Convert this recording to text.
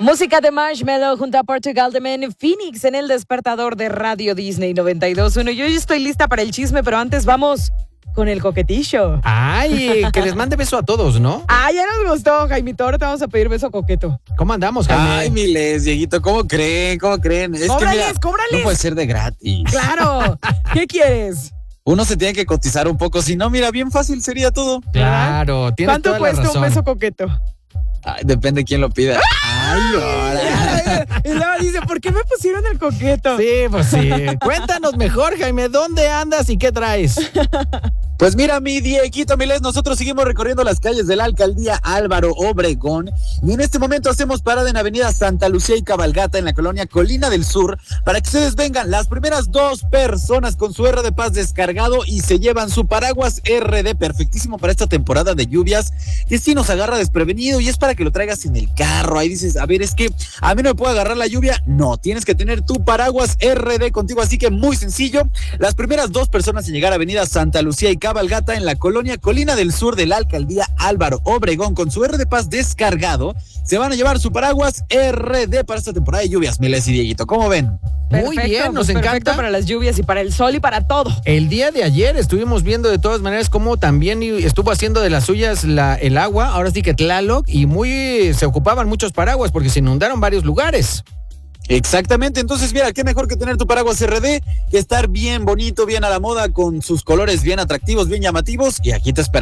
Música de Marshmello junto a Portugal de Men Phoenix en el despertador de Radio Disney 92.1. Yo ya estoy lista para el chisme, pero antes vamos con el coquetillo. Ay, que les mande beso a todos, ¿no? Ay, ya nos gustó, Jaimito. Ahora te vamos a pedir beso coqueto. ¿Cómo andamos, Jaime? Ay, miles, Dieguito, ¿cómo creen? Es Cóbrales, que cóbrales. no puede ser de gratis. Claro. ¿Qué quieres? Uno se tiene que cotizar un poco, si no, mira, bien fácil sería todo. Claro, tienes ¿Cuánto toda la cuesta razón. un beso coqueto? Ay, depende de quién lo pida. Ay, ahora. Y luego dice, ¿por qué me pusieron el coqueto? Sí, pues sí. Cuéntanos mejor, Jaime, ¿dónde andas y qué traes? Pues mira, mi Dieguito, miles, nosotros seguimos recorriendo las calles de la alcaldía Álvaro Obregón y en este momento hacemos parada en Avenida Santa Lucía y Cabalgata en la colonia Colina del Sur para que ustedes vengan las primeras 2 personas con su R de Paz descargado y se llevan su paraguas RD perfectísimo para esta temporada de lluvias que sí nos agarra desprevenido y es para que lo traigas en el carro. Ahí dices, a ver, es que a mí no me puede agarrar la lluvia. No, tienes que tener tu paraguas RD contigo, así que muy sencillo. Las primeras 2 personas en llegar a Avenida Santa Lucía y Cabalgata en la colonia Colina del Sur de la alcaldía Álvaro Obregón con su R de Paz descargado se van a llevar su paraguas RD para esta temporada de lluvias, Miles y Dieguito. ¿Cómo ven? Muy bien, nos encanta. Perfecto para las lluvias y para el sol y para todo. El día de ayer estuvimos viendo de todas maneras cómo también estuvo haciendo de las suyas el agua, ahora sí que Tlaloc, y se ocupaban muchos paraguas porque se inundaron varios lugares. Exactamente, entonces mira, qué mejor que tener tu paraguas RD, que estar bien bonito, bien a la moda, con sus colores bien atractivos, bien llamativos, y aquí te esperamos.